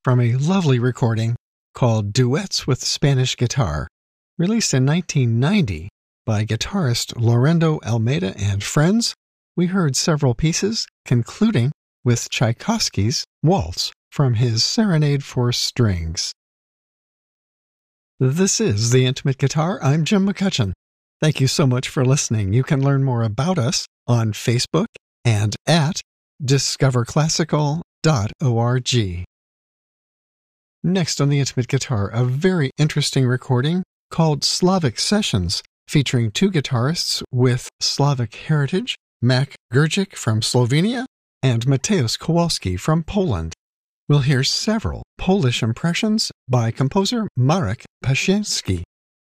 from a lovely recording called Duets with Spanish Guitar, released in 1990 by guitarist Lorendo Almeida and friends. We heard several pieces, concluding with Tchaikovsky's Waltz from his Serenade for Strings. This is The Intimate Guitar. I'm Jim McCutcheon. Thank you so much for listening. You can learn more about us on Facebook and at discoverclassical.org. Next on The Intimate Guitar, a very interesting recording called Slavic Sessions, featuring two guitarists with Slavic heritage, Mac Gurgic from Slovenia and Mateusz Kowalski from Poland. We'll hear several Polish impressions by composer Marek Pasiński.